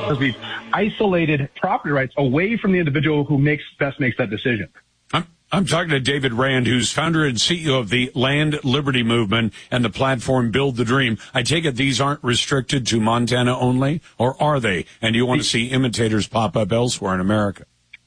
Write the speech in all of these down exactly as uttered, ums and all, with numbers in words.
because we've isolated property rights away from the individual who makes best makes that decision. I'm, I'm talking to David Rand, who's founder and C E O of the Land Liberty Movement and the platform Build the Dream. I take it these aren't restricted to Montana only, or are they? And do you want to see imitators pop up elsewhere in America?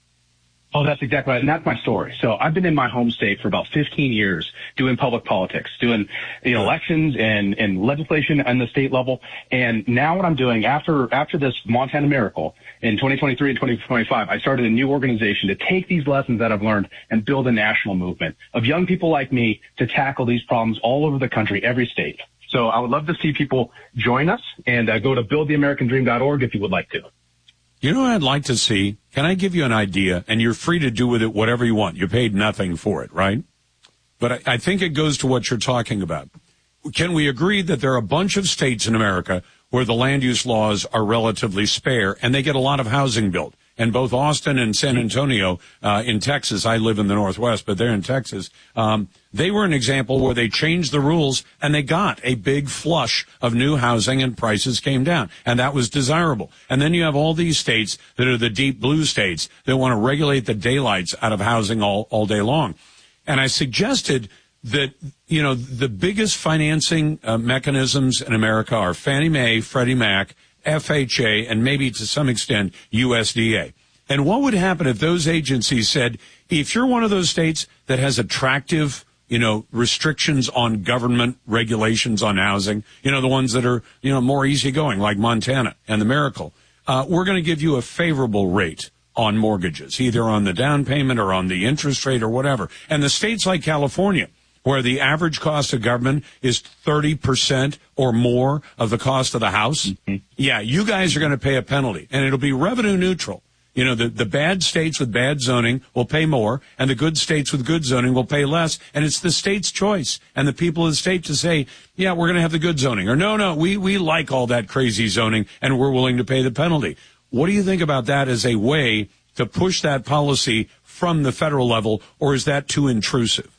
Oh, that's exactly right. And that's my story. So I've been in my home state for about fifteen years doing public politics, doing you know, elections and, and legislation on the state level. And now what I'm doing after, after this Montana miracle in twenty twenty-three and twenty twenty-five, I started a new organization to take these lessons that I've learned and build a national movement of young people like me to tackle these problems all over the country, every state. So I would love to see people join us, and uh, go to build the american dream dot org if you would like to. You know what I'd like to see? Can I give you an idea? And you're free to do with it whatever you want. You're paid nothing for it, right? But I, I think it goes to what you're talking about. Can we agree that there are a bunch of states in America where the land use laws are relatively spare and they get a lot of housing built? And both Austin and San Antonio uh, in Texas, I live in the Northwest, but they're in Texas, um, they were an example where they changed the rules and they got a big flush of new housing and prices came down. And that was desirable. And then you have all these states that are the deep blue states that want to regulate the daylights out of housing all, all day long. And I suggested that, you know, the biggest financing uh, mechanisms in America are Fannie Mae, Freddie Mac, F H A, and maybe to some extent U S D A. And what would happen if those agencies said, if you're one of those states that has attractive, you know, restrictions on government regulations on housing, you know, the ones that are, you know, more easygoing, like Montana and the Miracle, uh, we're going to give you a favorable rate on mortgages, either on the down payment or on the interest rate or whatever. And the states like California, where the average cost of government is thirty percent or more of the cost of the house, mm-hmm. yeah, you guys are going to pay a penalty, and it'll be revenue neutral. You know, the, the bad states with bad zoning will pay more, and the good states with good zoning will pay less, and it's the state's choice and the people of the state to say, yeah, we're going to have the good zoning, or no, no, we, we like all that crazy zoning, and we're willing to pay the penalty. What do you think about that as a way to push that policy from the federal level, or is that too intrusive?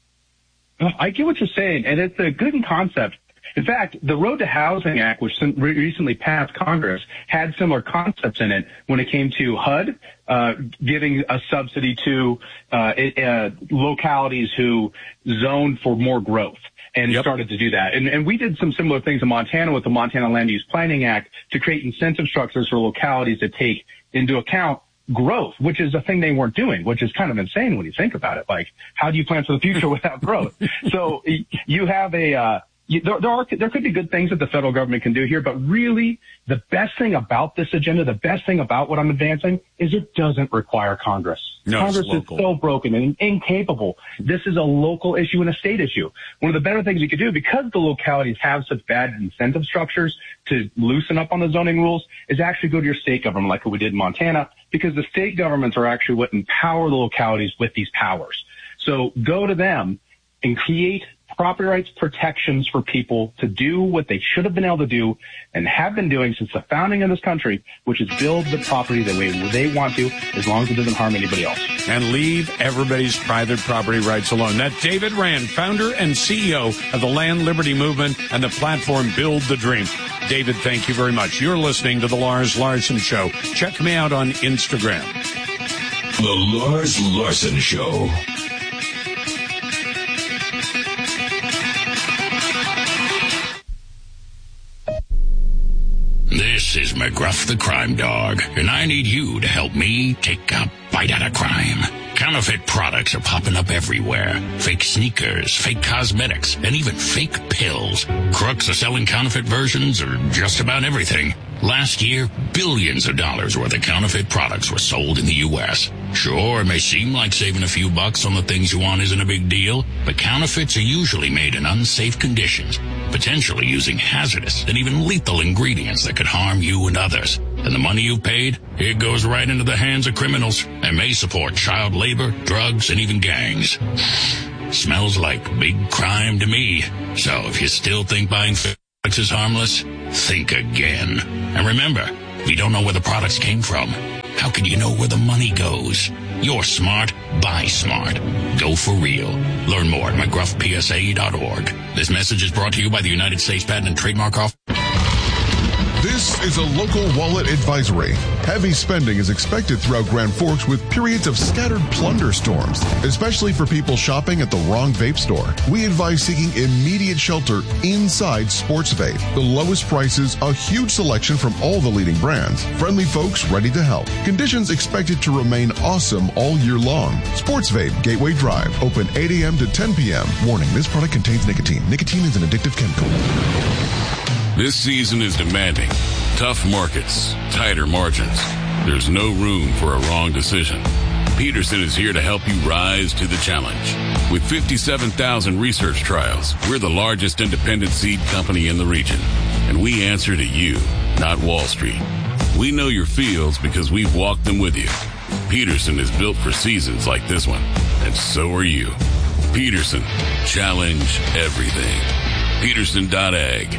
I get what you're saying, and it's a good concept. In fact, the Road to Housing Act, which recently passed Congress, had similar concepts in it when it came to H U D, uh, giving a subsidy to uh, uh, localities who zoned for more growth and yep. started to do that. And, and we did some similar things in Montana with the Montana Land Use Planning Act to create incentive structures for localities that take into account growth, which is a thing they weren't doing, which is kind of insane when you think about it. Like, how do you plan for the future without growth? So you have a, uh, you, there, there are, there could be good things that the federal government can do here, but really the best thing about this agenda, the best thing about what I'm advancing is it doesn't require Congress. No, Congress is so broken and incapable. This is a local issue and a state issue. One of the better things you could do, because the localities have such bad incentive structures to loosen up on the zoning rules, is actually go to your state government like what we did in Montana, because the state governments are actually what empower the localities with these powers. So go to them and create property rights protections for people to do what they should have been able to do and have been doing since the founding of this country, which is build the property the way they want to, as long as it doesn't harm anybody else. And leave everybody's private property rights alone. That's David Rand, founder and C E O of the Land Liberty Movement and the platform Build the Dream. David, thank you very much. You're listening to The Lars Larson Show. Check me out on Instagram. The Lars Larson Show. This is McGruff the Crime Dog, and I need you to help me take a bite out of crime. Counterfeit products are popping up everywhere. Fake sneakers, fake cosmetics, and even fake pills. Crooks are selling counterfeit versions of just about everything. Last year, billions of dollars worth of counterfeit products were sold in the U S Sure, it may seem like saving a few bucks on the things you want isn't a big deal, but counterfeits are usually made in unsafe conditions, potentially using hazardous and even lethal ingredients that could harm you and others. And the money you paid, it goes right into the hands of criminals and may support child labor, drugs, and even gangs. Smells like big crime to me. So if you still think buying products is harmless, think again. And remember, if you don't know where the products came from, how can you know where the money goes? You're smart. Buy smart. Go for real. Learn more at McGruff P S A dot org. This message is brought to you by the United States Patent and Trademark Office. This is a local wallet advisory. Heavy spending is expected throughout Grand Forks with periods of scattered plunder storms, especially for people shopping at the wrong vape store. We advise seeking immediate shelter inside Sports Vape. The lowest prices, a huge selection from all the leading brands, friendly folks ready to help. Conditions expected to remain awesome all year long. Sports Vape, Gateway Drive, open eight a.m. to ten p.m. Warning, this product contains nicotine. Nicotine is an addictive chemical. This season is demanding. Tough markets, tighter margins. There's no room for a wrong decision. Peterson is here to help you rise to the challenge. With fifty-seven thousand research trials, we're the largest independent seed company in the region. And we answer to you, not Wall Street. We know your fields because we've walked them with you. Peterson is built for seasons like this one, and so are you. Peterson, challenge everything. Peterson dot ag.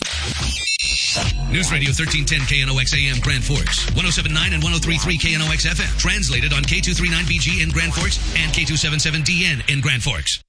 News Radio thirteen ten K N O X A M Grand Forks, one oh seven point nine and one oh three point three K N O X F M. Translated on K two thirty-nine B G in Grand Forks and K two seventy-seven D N in Grand Forks.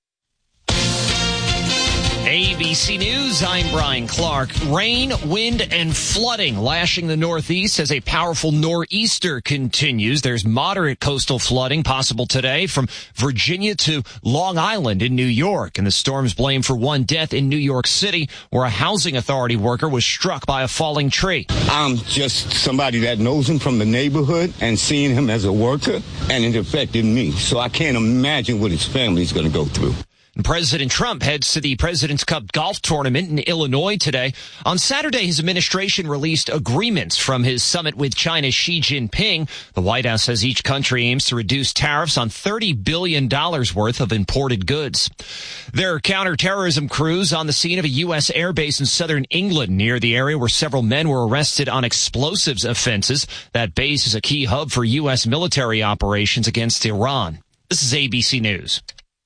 A B C News, I'm Brian Clark. Rain, wind, and flooding lashing the Northeast as a powerful nor'easter continues. There's moderate coastal flooding possible today from Virginia to Long Island in New York. And the storm's blamed for one death in New York City, where a housing authority worker was struck by a falling tree. I'm just somebody that knows him from the neighborhood and seeing him as a worker, and it affected me. So I can't imagine what his family's going to go through. President Trump heads to the President's Cup golf tournament in Illinois today. On Saturday, his administration released agreements from his summit with China's Xi Jinping. The White House says each country aims to reduce tariffs on thirty billion dollars worth of imported goods. There are counterterrorism crews on the scene of a U S airbase in southern England near the area where several men were arrested on explosives offenses. That base is a key hub for U S military operations against Iran. This is A B C News.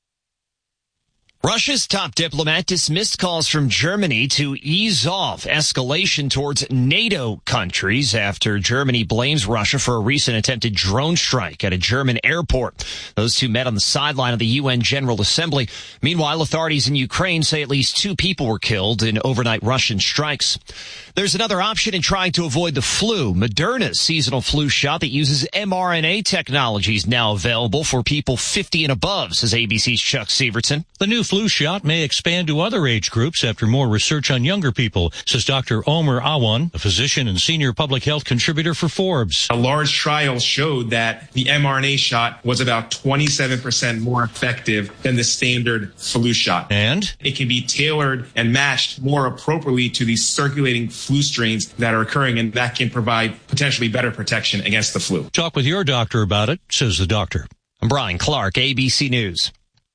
Russia's top diplomat dismissed calls from Germany to ease off escalation towards NATO countries after Germany blames Russia for a recent attempted drone strike at a German airport. Those two met on the sideline of the U N General Assembly. Meanwhile, authorities in Ukraine say at least two people were killed in overnight Russian strikes. There's another option in trying to avoid the flu. Moderna's seasonal flu shot that uses mRNA technology is now available for people fifty and above, says A B C's Chuck Sievertson. The new flu shot may expand to other age groups after more research on younger people, says Doctor Omer Awan, a physician and senior public health contributor for Forbes. A large trial showed that the mRNA shot was about twenty-seven percent more effective than the standard flu shot. And it can be tailored and matched more appropriately to the circulating flu strains that are occurring, and that can provide potentially better protection against the flu. Talk with your doctor about it, says the doctor. I'm Brian Clark, A B C News.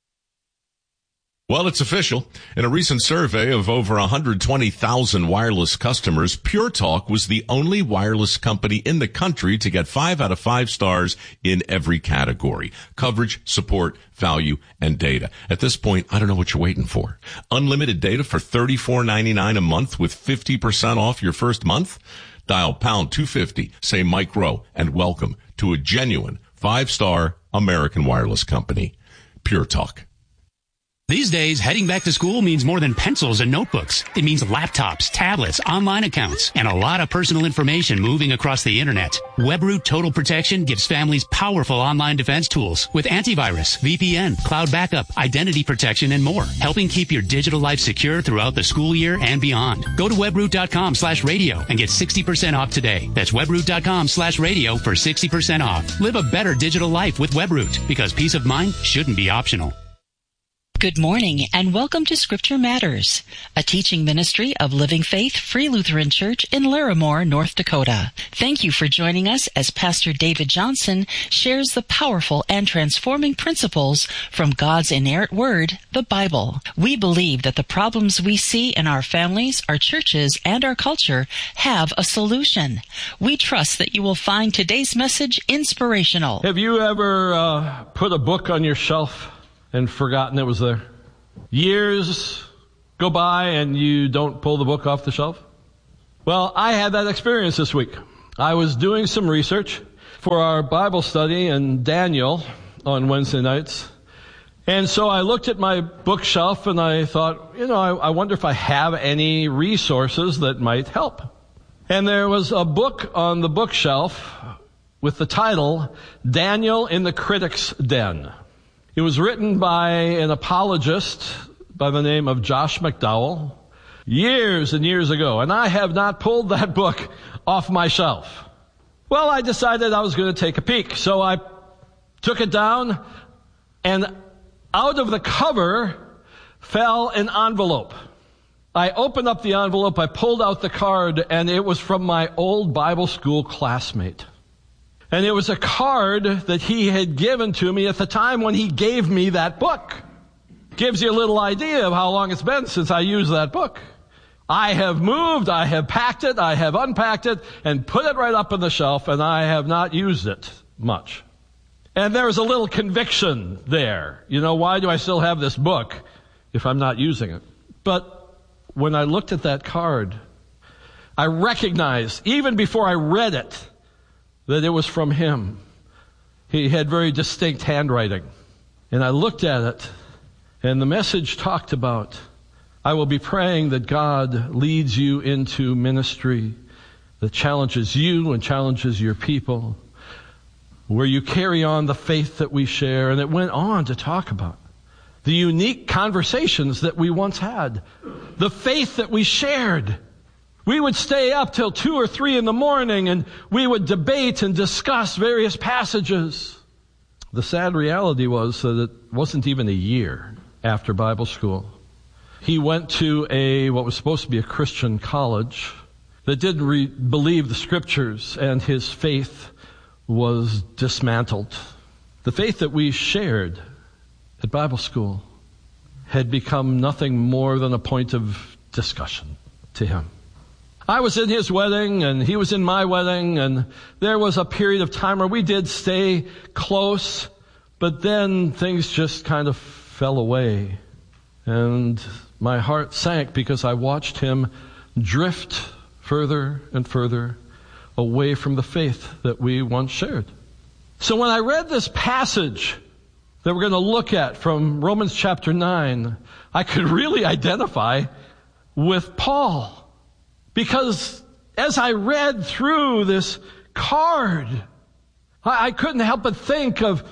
Well, it's official. In a recent survey of over one hundred twenty thousand wireless customers, Pure Talk was the only wireless company in the country to get five out of five stars in every category: coverage, support, value, and data. At this point, I don't know what you're waiting for. Unlimited data for thirty-four ninety-nine a month with fifty percent off your first month? Dial pound two fifty, say Mike Rowe, and welcome to a genuine five-star American wireless company. Pure Talk. These days, heading back to school means more than pencils and notebooks. It means laptops, tablets, online accounts, and a lot of personal information moving across the internet. WebRoot Total Protection gives families powerful online defense tools with antivirus, V P N, cloud backup, identity protection, and more, helping keep your digital life secure throughout the school year and beyond. Go to webroot.com slash radio and get sixty percent off today. That's webroot.com slash radio for sixty percent off. Live a better digital life with WebRoot, because peace of mind shouldn't be optional. Good morning and welcome to Scripture Matters, a teaching ministry of Living Faith Free Lutheran Church in Larimore, North Dakota. Thank you for joining us as Pastor David Johnson shares the powerful and transforming principles from God's inerrant word, the Bible. We believe that the problems we see in our families, our churches, and our culture have a solution. We trust that you will find today's message inspirational. Have you ever uh, put a book on your shelf and forgotten it was there? Years go by and you don't pull the book off the shelf? Well, I had that experience this week. I was doing some research for our Bible study in Daniel on Wednesday nights. And so I looked at my bookshelf and I thought, you know, I, I wonder if I have any resources that might help. And there was a book on the bookshelf with the title, Daniel in the Critic's Den. It was written by an apologist by the name of Josh McDowell years and years ago, and I have not pulled that book off my shelf. Well, I decided I was going to take a peek, so I took it down, and out of the cover fell an envelope. I opened up the envelope, I pulled out the card, and it was from my old Bible school classmate. And it was a card that he had given to me at the time when he gave me that book. Gives you a little idea of how long it's been since I used that book. I have moved, I have packed it, I have unpacked it, and put it right up on the shelf, and I have not used it much. And there's a little conviction there. You know, why do I still have this book if I'm not using it? But when I looked at that card, I recognized, even before I read it, that it was from him. He had very distinct handwriting. And I looked at it, and the message talked about, I will be praying that God leads you into ministry that challenges you and challenges your people, where you carry on the faith that we share. And it went on to talk about the unique conversations that we once had, the faith that we shared. We would stay up till two or three in the morning, and we would debate and discuss various passages. The sad reality was that it wasn't even a year after Bible school. He went to a what was supposed to be a Christian college that didn't re- believe the scriptures, and his faith was dismantled. The faith that we shared at Bible school had become nothing more than a point of discussion to him. I was in his wedding, and he was in my wedding, and there was a period of time where we did stay close, but then things just kind of fell away. And my heart sank because I watched him drift further and further away from the faith that we once shared. So when I read this passage that we're going to look at from Romans chapter nine, I could really identify with Paul. Because as I read through this card, I, I couldn't help but think of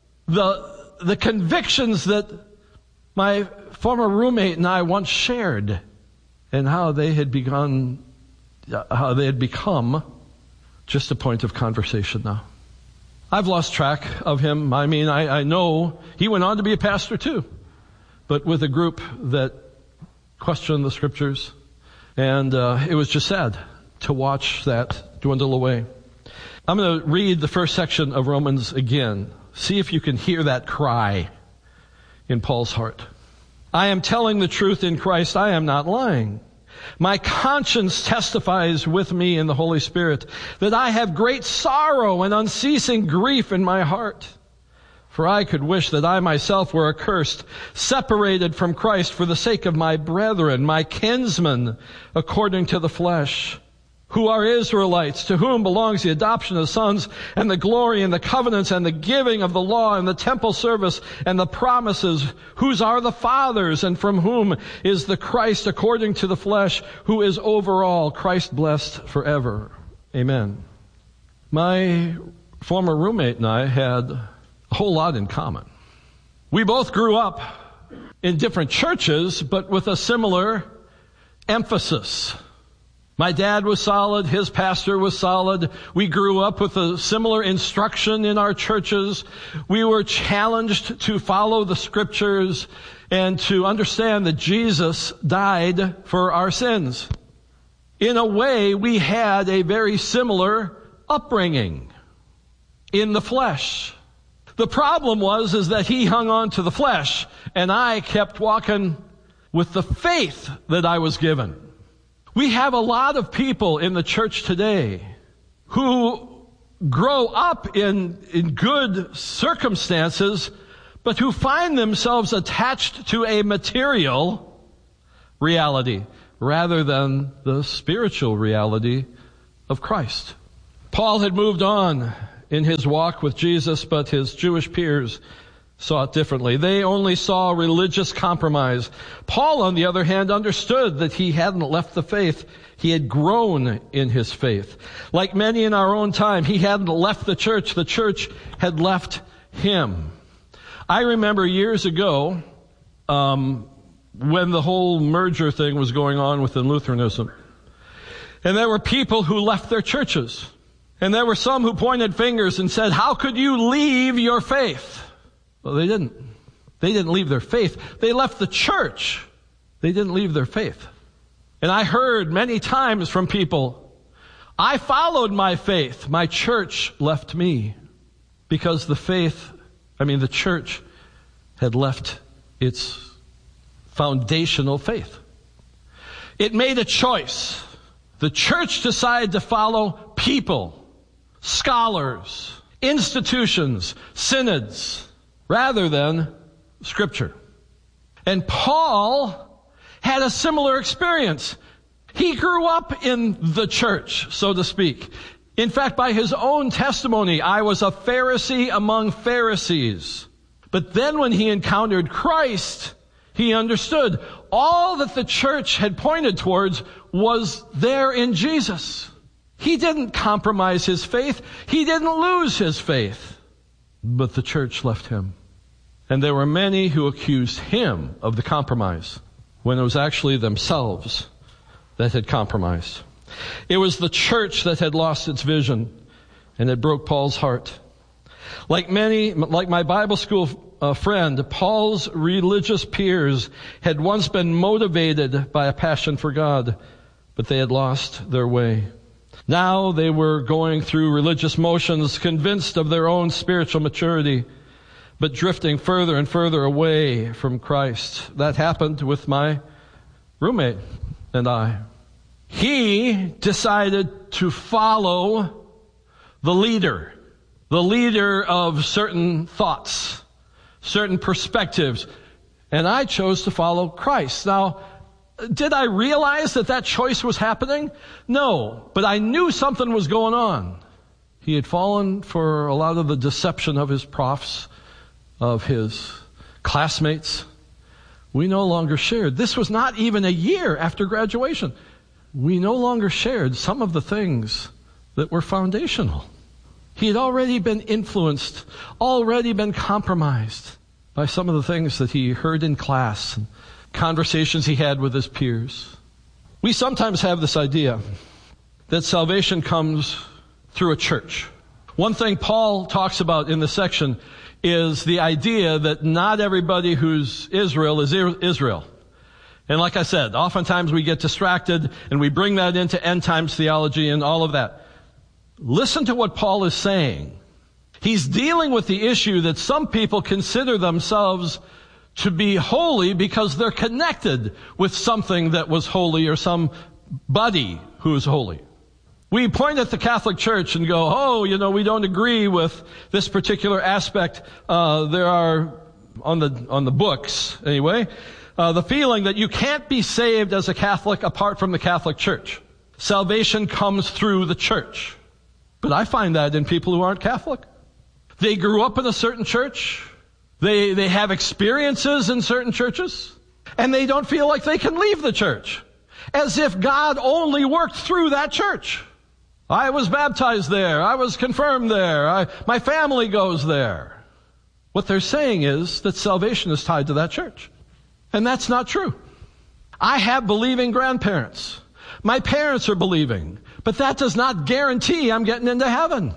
the, the convictions that my former roommate and I once shared, and how they had begun, how they had become just a point of conversation now. I've lost track of him. I mean, I, I know he went on to be a pastor too, but with a group that questioned the scriptures. And uh, it was just sad to watch that dwindle away. I'm going to read the first section of Romans again. See if you can hear that cry in Paul's heart. I am telling the truth in Christ. I am not lying. My conscience testifies with me in the Holy Spirit that I have great sorrow and unceasing grief in my heart. For I could wish that I myself were accursed, separated from Christ for the sake of my brethren, my kinsmen, according to the flesh, who are Israelites, to whom belongs the adoption of sons, and the glory and the covenants and the giving of the law and the temple service and the promises, whose are the fathers, and from whom is the Christ according to the flesh, who is over all, Christ blessed forever. Amen. My former roommate and I had a whole lot in common. We both grew up in different churches, but with a similar emphasis. My dad was solid. His pastor was solid. We grew up with a similar instruction in our churches. We were challenged to follow the scriptures and to understand that Jesus died for our sins. In a way, we had a very similar upbringing in the flesh. The problem was is that he hung on to the flesh, and I kept walking with the faith that I was given. We have a lot of people in the church today who grow up in, in good circumstances, but who find themselves attached to a material reality rather than the spiritual reality of Christ. Paul had moved on in his walk with Jesus, but his Jewish peers saw it differently. They only saw religious compromise. Paul, on the other hand, understood that he hadn't left the faith. He had grown in his faith. Like many in our own time, he hadn't left the church. The church had left him. I remember years ago, um, when the whole merger thing was going on within Lutheranism. And there were people who left their churches. And there were some who pointed fingers and said, how could you leave your faith? Well, they didn't. They didn't leave their faith. They left the church. They didn't leave their faith. And I heard many times from people, I followed my faith. My church left me. Because the faith, I mean the church, had left its foundational faith. It made a choice. The church decided to follow people, scholars, institutions, synods, rather than Scripture. And Paul had a similar experience. He grew up in the church, so to speak. In fact, by his own testimony, I was a Pharisee among Pharisees. But then when he encountered Christ, he understood all that the church had pointed towards was there in Jesus. He didn't compromise his faith. He didn't lose his faith. But the church left him. And there were many who accused him of the compromise when it was actually themselves that had compromised. It was the church that had lost its vision, and it broke Paul's heart. Like many, like my Bible school uh, friend, Paul's religious peers had once been motivated by a passion for God, but they had lost their way. Now they were going through religious motions, convinced of their own spiritual maturity, but drifting further and further away from Christ. That happened with my roommate and I. He decided to follow the leader, the leader of certain thoughts, certain perspectives, and I chose to follow Christ. Now, did I realize that that choice was happening? No, but I knew something was going on. He had fallen for a lot of the deception of his profs, of his classmates. We no longer shared. This was not even a year after graduation. We no longer shared some of the things that were foundational. He had already been influenced, already been compromised by some of the things that he heard in class and conversations he had with his peers. We sometimes have this idea that salvation comes through a church. One thing Paul talks about in this section is the idea that not everybody who's Israel is Israel. And like I said, oftentimes we get distracted and we bring that into end times theology and all of that. Listen to what Paul is saying. He's dealing with the issue that some people consider themselves to be holy because they're connected with something that was holy or somebody who is holy. We point at the Catholic Church and go, oh, you know, we don't agree with this particular aspect. Uh, there are, on the, on the books anyway, uh, the feeling that you can't be saved as a Catholic apart from the Catholic Church. Salvation comes through the church. But I find that in people who aren't Catholic. They grew up in a certain church. They, they have experiences in certain churches. And they don't feel like they can leave the church. As if God only worked through that church. I was baptized there. I was confirmed there. I, my family goes there. What they're saying is that salvation is tied to that church. And that's not true. I have believing grandparents. My parents are believing. But that does not guarantee I'm getting into heaven.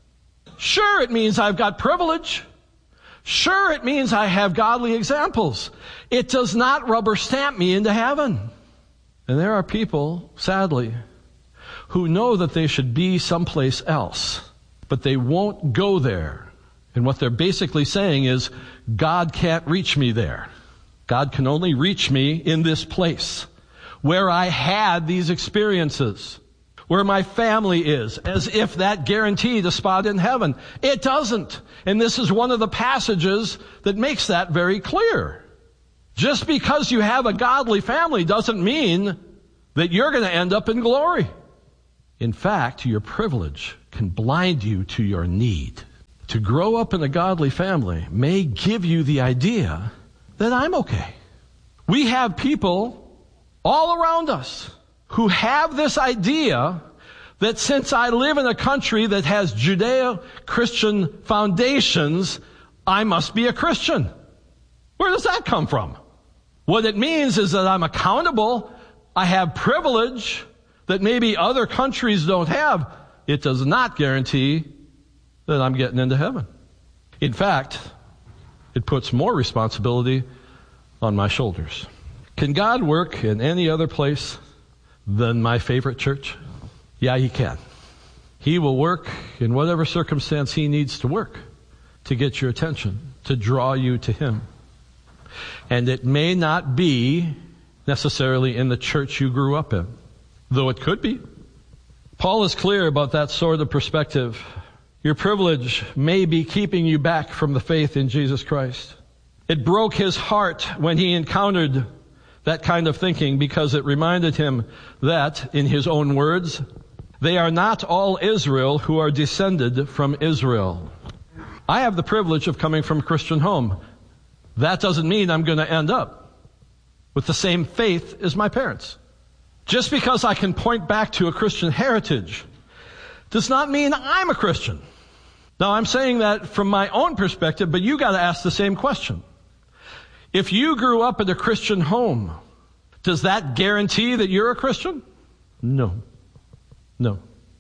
Sure, it means I've got privilege. Sure, it means I have godly examples. It does not rubber stamp me into heaven. And there are people, sadly, who know that they should be someplace else, but they won't go there. And what they're basically saying is, God can't reach me there. God can only reach me in this place where I had these experiences, where my family is, as if that guaranteed a spot in heaven. It doesn't. And this is one of the passages that makes that very clear. Just because you have a godly family doesn't mean that you're going to end up in glory. In fact, your privilege can blind you to your need. to grow up in a godly family may give you the idea that I'm okay. We have people all around us who have this idea that since I live in a country that has Judeo-Christian foundations, I must be a Christian. Where does that come from? What it means is that I'm accountable. I have privilege that maybe other countries don't have. It does not guarantee that I'm getting into heaven. In fact, it puts more responsibility on my shoulders. Can God work in any other place than my favorite church? Yeah, He can. He will work in whatever circumstance He needs to work to get your attention, to draw you to Him. And it may not be necessarily in the church you grew up in, though it could be. Paul is clear about that sort of perspective. Your privilege may be keeping you back from the faith in Jesus Christ. It broke his heart when he encountered that kind of thinking because it reminded him that, in his own words, they are not all Israel who are descended from Israel. I have the privilege of coming from a Christian home. That doesn't mean I'm going to end up with the same faith as my parents. Just because I can point back to a Christian heritage does not mean I'm a Christian. Now, I'm saying that from my own perspective, but you got to ask the same question. If you grew up in a Christian home, does that guarantee that you're a Christian? No. No.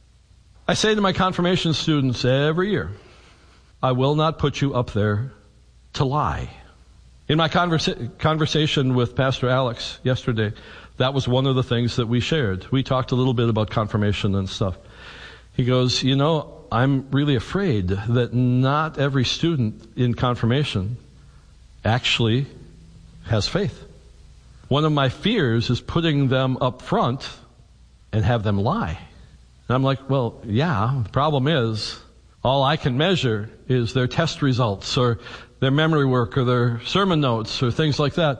I say to my confirmation students every year, I will not put you up there to lie. In my conversa- conversation with Pastor Alex yesterday, that was one of the things that we shared. We talked a little bit about confirmation and stuff. He goes, you know, I'm really afraid that not every student in confirmation actually has faith. One of my fears is putting them up front and have them lie. And I'm like, well, yeah, the problem is all I can measure is their test results or their memory work or their sermon notes or things like that.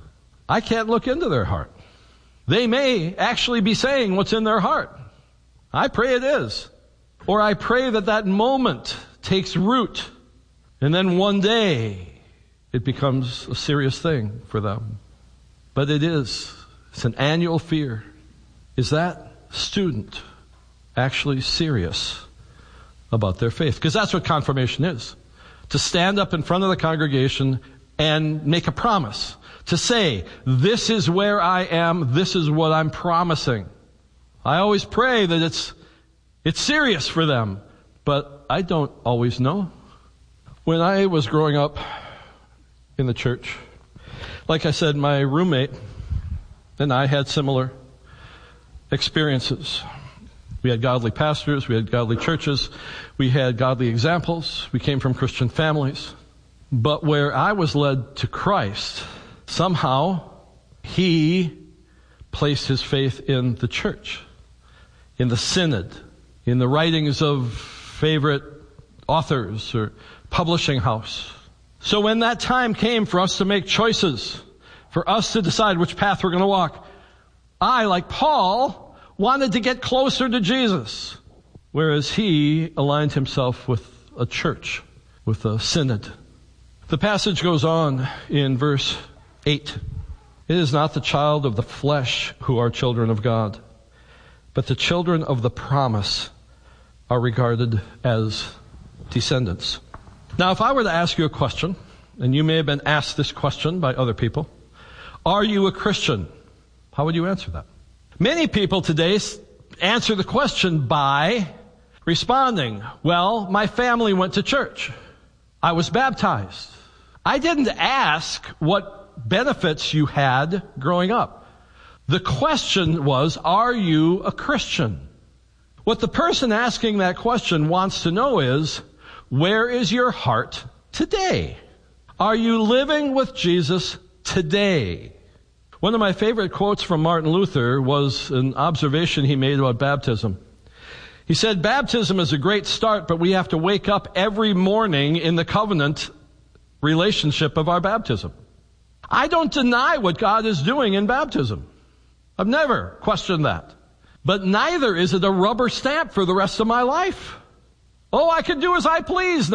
I can't look into their heart. They may actually be saying what's in their heart. I pray it is. Or I pray that that moment takes root and then one day it becomes a serious thing for them. But it is. It's an annual fear. Is that student actually serious about their faith? Because that's what confirmation is. To stand up in front of the congregation and make a promise. To say, this is where I am, this is what I'm promising. I always pray that it's it's serious for them, but I don't always know. When I was growing up in the church, like I said, my roommate and I had similar experiences. We had godly pastors, we had godly churches, we had godly examples, we came from Christian families. But where I was led to Christ, somehow he placed his faith in the church, in the synod, in the writings of favorite authors or publishing house. So when that time came for us to make choices, for us to decide which path we're going to walk, I, like Paul, wanted to get closer to Jesus, whereas he aligned himself with a church, with a synod. The passage goes on in verse eight. It is not the child of the flesh who are children of God, but the children of the promise are regarded as descendants. Now, if I were to ask you a question, and you may have been asked this question by other people, are you a Christian? How would you answer that? Many people today answer the question by responding, well, my family went to church. I was baptized. I didn't ask what benefits you had growing up. The question was, are you a Christian? What the person asking that question wants to know is, where is your heart today? Are you living with Jesus today? One of my favorite quotes from Martin Luther was an observation he made about baptism. He said, baptism is a great start, but we have to wake up every morning in the covenant relationship of our baptism. I don't deny what God is doing in baptism. I've never questioned that. But neither is it a rubber stamp for the rest of my life. Oh, I can do as I please